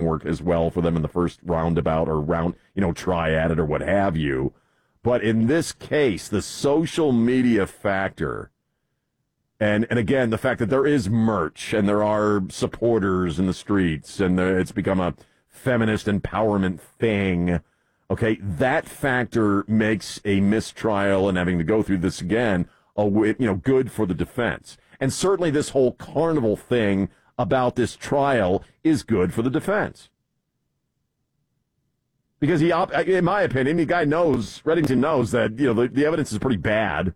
work as well for them in the first roundabout or try at it or what have you. But in this case, the social media factor, and again, the fact that there is merch and there are supporters in the streets and it's become a feminist empowerment thing, okay, that factor makes a mistrial and having to go through this again, good for the defense. And certainly this whole carnival thing about this trial is good for the defense. Because in my opinion, the guy knows, Reddington knows that, the evidence is pretty bad.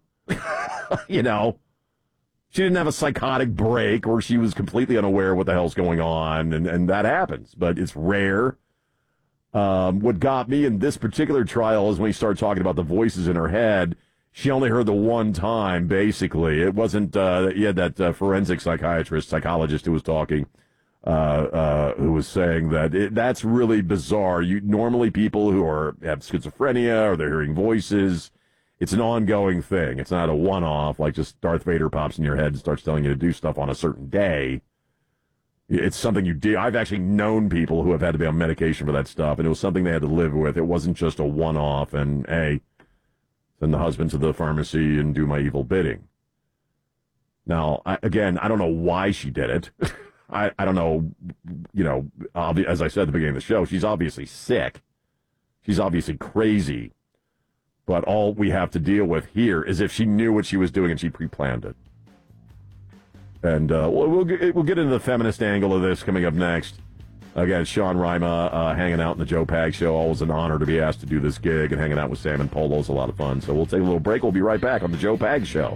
She didn't have a psychotic break or she was completely unaware of what the hell's going on, and that happens, but it's rare. What got me in this particular trial is when he started talking about the voices in her head. She only heard the one time, basically. It wasn't, he had that forensic psychologist who was talking, who was saying that that's really bizarre. Normally people who have schizophrenia or they're hearing voices, it's an ongoing thing. It's not a one-off, like just Darth Vader pops in your head and starts telling you to do stuff on a certain day. It's something you do. I've actually known people who have had to be on medication for that stuff, and it was something they had to live with. It wasn't just a one-off, and, hey, send the husband to the pharmacy and do my evil bidding. Now, I don't know why she did it. I don't know, as I said at the beginning of the show, she's obviously sick. She's obviously crazy. But all we have to deal with here is if she knew what she was doing and she pre-planned it. And we'll get into the feminist angle of this coming up next. Again, Sean Rima hanging out in the Joe Pag Show. Always an honor to be asked to do this gig, and hanging out with Sam and Polo is a lot of fun. So we'll take a little break. We'll be right back on the Joe Pag Show.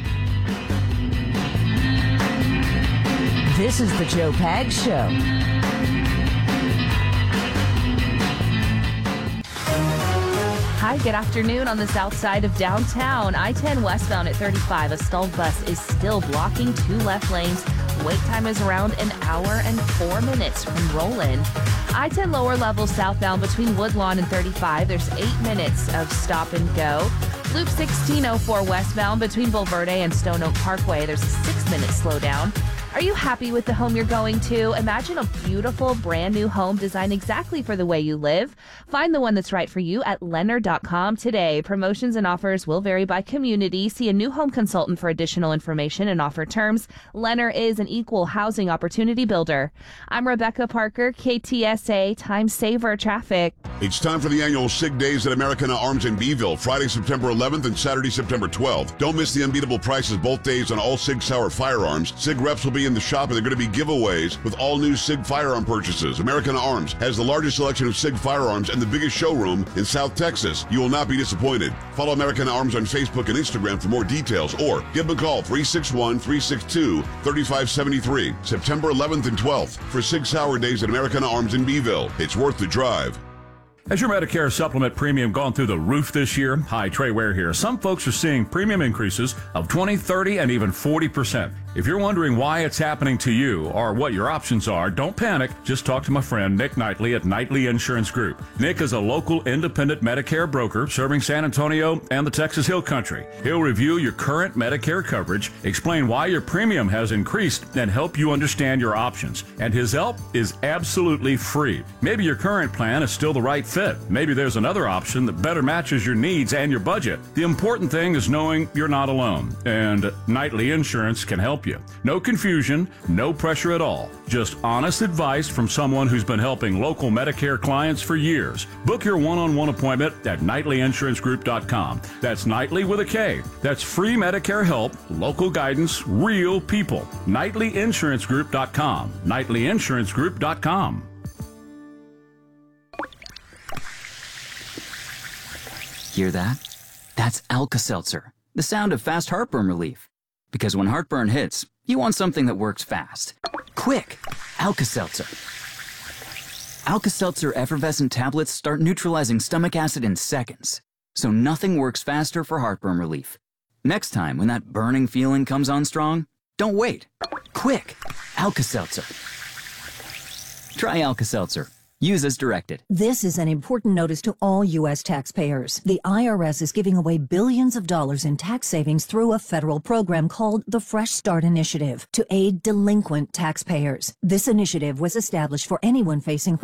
This is the Joe Pag Show. Hi, good afternoon. On the south side of downtown, I-10 westbound at 35, a stalled bus is still blocking 2 left lanes. Wait time is around an hour and 4 minutes from roll-in. I-10 lower level southbound between Woodlawn and 35, there's 8 minutes of stop and go. Loop 1604 westbound between Bulverde and Stone Oak Parkway, there's a 6-minute slowdown. Are you happy with the home you're going to? Imagine a beautiful, brand new home designed exactly for the way you live. Find the one that's right for you at Lennar.com today. Promotions and offers will vary by community. See a new home consultant for additional information and offer terms. Lennar is an equal housing opportunity builder. I'm Rebecca Parker, KTSA Time Saver Traffic. It's time for the annual SIG Days at Americana Arms in Beeville, Friday, September 11th and Saturday, September 12th. Don't miss the unbeatable prices both days on all SIG Sauer firearms. SIG reps will be in the shop, and they're going to be giveaways with all new SIG firearm purchases. Americana Arms has the largest selection of SIG firearms and the biggest showroom in South Texas. You will not be disappointed. Follow Americana Arms on Facebook and Instagram for more details, or give them a call, 361-362-3573. September 11th and 12th for SIG Sauer Days at Americana Arms in Beeville. It's worth the drive. Has your Medicare supplement premium gone through the roof this year? Hi, Trey Ware here. Some folks are seeing premium increases of 20, 30, and even 40%. If you're wondering why it's happening to you or what your options are, don't panic. Just talk to my friend Nick Knightley at Knightley Insurance Group. Nick is a local independent Medicare broker serving San Antonio and the Texas Hill Country. He'll review your current Medicare coverage, explain why your premium has increased, and help you understand your options. And his help is absolutely free. Maybe your current plan is still the right fit. Maybe there's another option that better matches your needs and your budget. The important thing is knowing you're not alone, and Knightley Insurance can help you. No confusion, no pressure at all. Just honest advice from someone who's been helping local Medicare clients for years. Book your one-on-one appointment at KnightleyInsuranceGroup.com. That's Knightley with a K. That's free Medicare help, local guidance, real people. KnightleyInsuranceGroup.com. KnightleyInsuranceGroup.com. Hear that? That's Alka-Seltzer, the sound of fast heartburn relief. Because when heartburn hits, you want something that works fast. Quick! Alka-Seltzer. Alka-Seltzer effervescent tablets start neutralizing stomach acid in seconds. So nothing works faster for heartburn relief. Next time when that burning feeling comes on strong, don't wait. Quick! Alka-Seltzer. Try Alka-Seltzer. Use as directed. This is an important notice to all U.S. taxpayers. The IRS is giving away billions of dollars in tax savings through a federal program called the Fresh Start Initiative to aid delinquent taxpayers. This initiative was established for anyone facing